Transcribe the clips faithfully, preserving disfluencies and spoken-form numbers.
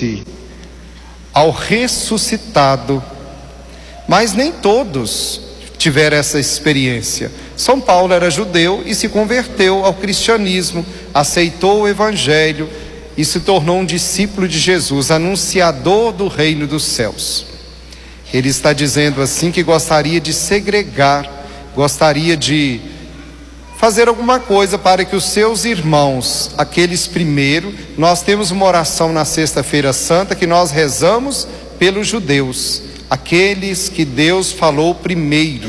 referindo-se ao ressuscitado. Mas nem todos tiveram essa experiência. São Paulo era judeu e se converteu ao cristianismo, aceitou o evangelho e se tornou um discípulo de Jesus, anunciador do reino dos céus. Ele está dizendo assim que gostaria de segregar, gostaria de fazer alguma coisa para que os seus irmãos, aqueles primeiro, nós temos uma oração na sexta-feira santa que nós rezamos pelos judeus, aqueles que Deus falou primeiro.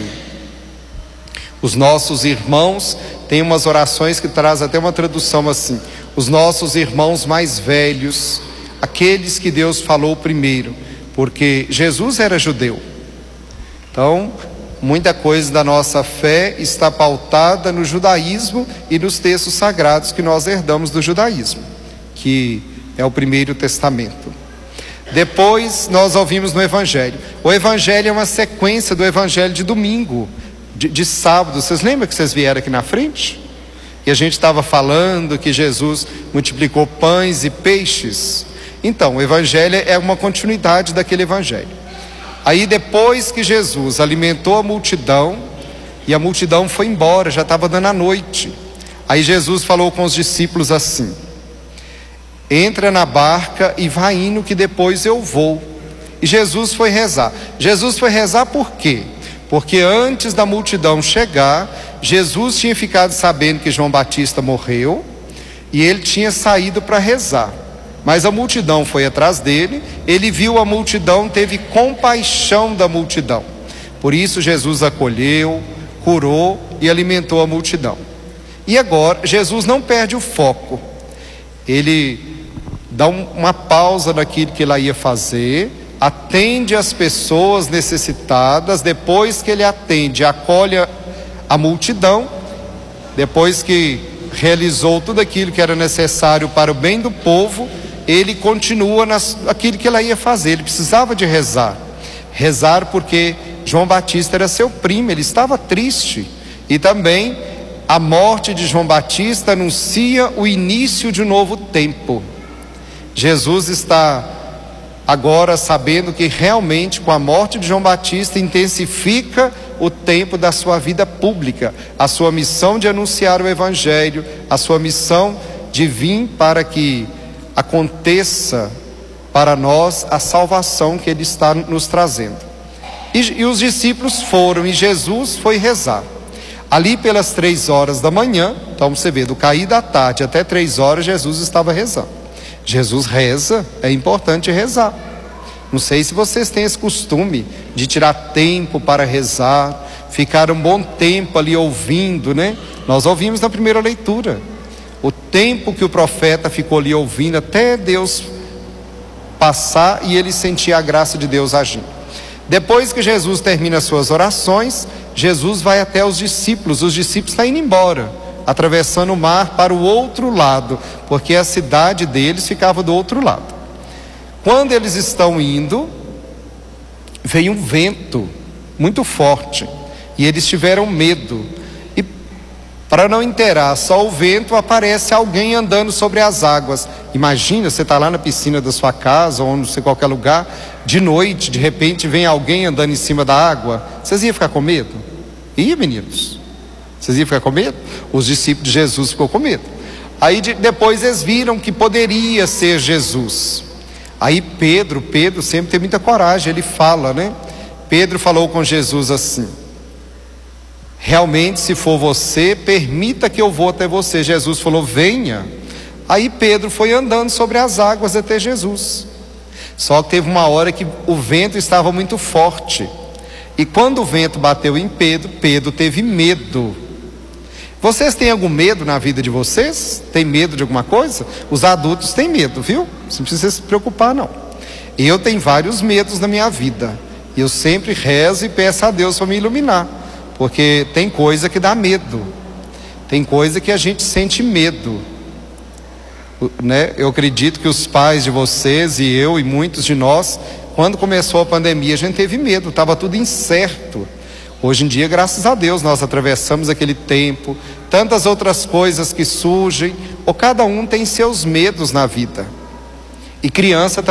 Os nossos irmãos, tem umas orações que traz até uma tradução assim: os nossos irmãos mais velhos, aqueles que Deus falou primeiro, porque Jesus era judeu. Então, muita coisa da nossa fé está pautada no judaísmo e nos textos sagrados que nós herdamos do judaísmo, que é o primeiro testamento. Depois nós ouvimos no evangelho. O evangelho é uma sequência do evangelho de domingo, de, de sábado. Vocês lembram que vocês vieram aqui na frente? E a gente estava falando que Jesus multiplicou pães e peixes. Então, o evangelho é uma continuidade daquele evangelho. Aí depois que Jesus alimentou a multidão, e a multidão foi embora, já estava dando a noite. Aí Jesus falou com os discípulos assim: entra na barca e vai indo que depois eu vou. E Jesus foi rezar. Jesus foi rezar por quê? Porque antes da multidão chegar, Jesus tinha ficado sabendo que João Batista morreu e ele tinha saído para rezar. Mas a multidão foi atrás dele, ele viu a multidão, teve compaixão da multidão. Por isso Jesus acolheu, curou e alimentou a multidão. E agora Jesus não perde o foco. Ele dá um, uma pausa naquilo que ele ia fazer, atende as pessoas necessitadas. Depois que ele atende, acolhe a multidão, depois que realizou tudo aquilo que era necessário para o bem do povo, ele continua nas, aquilo que ele ia fazer. Ele precisava de rezar. Rezar porque João Batista era seu primo, ele estava triste. E também a morte de João Batista anuncia o início de um novo tempo. Jesus está agora sabendo que realmente com a morte de João Batista intensifica o tempo da sua vida pública, a sua missão de anunciar o evangelho, a sua missão de vir para que aconteça para nós a salvação que ele está nos trazendo. E, e os discípulos foram e Jesus foi rezar. Ali pelas três horas da manhã, então você vê, do cair da tarde até três horas, Jesus estava rezando. Jesus reza, é importante rezar. Não sei se vocês têm esse costume de tirar tempo para rezar, ficar um bom tempo ali ouvindo, né? Nós ouvimos na primeira leitura o tempo que o profeta ficou ali ouvindo até Deus passar e ele sentir a graça de Deus agindo. Depois que Jesus termina as suas orações, Jesus vai até os discípulos. Os discípulos estão indo embora, atravessando o mar para o outro lado, porque a cidade deles ficava do outro lado. Quando eles estão indo, veio um vento muito forte e eles tiveram medo. E para não inteirar só o vento, aparece alguém andando sobre as águas. Imagina, você está lá na piscina da sua casa ou não sei qualquer lugar, de noite, de repente vem alguém andando em cima da água. Vocês iam ficar com medo? Ia, meninos? Vocês iam ficar com medo? Os discípulos de Jesus ficou com medo. Aí de, depois eles viram que poderia ser Jesus. Aí Pedro, Pedro sempre tem muita coragem, ele fala, né? Pedro falou com Jesus assim: realmente, se for você, permita que eu vou até você. Jesus falou: venha. Aí Pedro foi andando sobre as águas até Jesus. Só que teve uma hora que o vento estava muito forte. E quando o vento bateu em Pedro, Pedro teve medo. Vocês têm algum medo na vida de vocês? Tem medo de alguma coisa? Os adultos têm medo, viu? Você não precisa se preocupar, não. Eu tenho vários medos na minha vida. E eu sempre rezo e peço a Deus para me iluminar. Porque tem coisa que dá medo. Tem coisa que a gente sente medo. Né? Eu acredito que os pais de vocês e eu e muitos de nós, quando começou a pandemia, a gente teve medo. Estava tudo incerto. Hoje em dia, graças a Deus, nós atravessamos aquele tempo, tantas outras coisas que surgem, ou cada um tem seus medos na vida. E criança também.